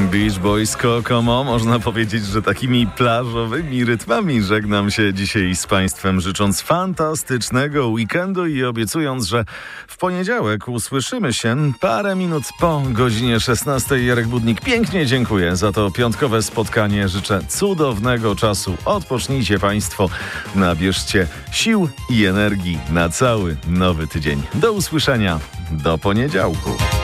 Beach Boys Kokomo. Można powiedzieć, że takimi plażowymi rytmami żegnam się dzisiaj z Państwem, życząc fantastycznego weekendu i obiecując, że w poniedziałek usłyszymy się parę minut po godzinie 16. Jarek Budnik pięknie dziękuję za to piątkowe spotkanie. Życzę cudownego czasu. Odpocznijcie Państwo, nabierzcie sił i energii na cały nowy tydzień. Do usłyszenia. Do poniedziałku.